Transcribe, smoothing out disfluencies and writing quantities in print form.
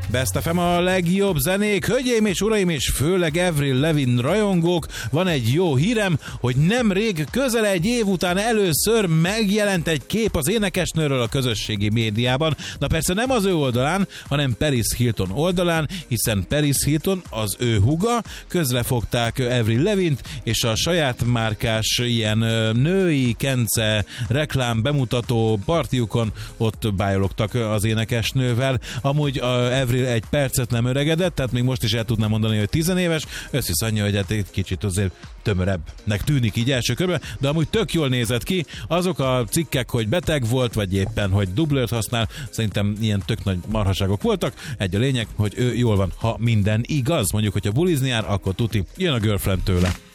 Best FM a legjobb zenék, hölgyeim és uraim, és főleg Avril Lavigne rajongók, van egy jó hírem, hogy nemrég, közel egy év után először megjelent egy kép az énekesnőről a közösségi médiában. Na persze nem az ő oldalán, hanem Paris Hilton oldalán, hiszen Paris Hilton, az ő húga, közrefogták Avril Lavigne-t, és a saját márkás ilyen női kence reklám bemutató partiukon ott bájologtak az énekesnővel. Amúgy Avril egy percet nem öregedett, tehát még most is el tudnám mondani, hogy 10 éves, összhisz annyi, hogy hát egy kicsit azért tömörebbnek tűnik így első körben, de amúgy tök jól nézett ki. Azok a cikkek, hogy beteg volt, vagy éppen, hogy dublőrt használ, szerintem ilyen tök nagy marhaságok voltak. Egy a lényeg, hogy ő jól van, ha minden igaz. Mondjuk, hogyha bulizni jár, akkor tuti, jön a girlfriend tőle.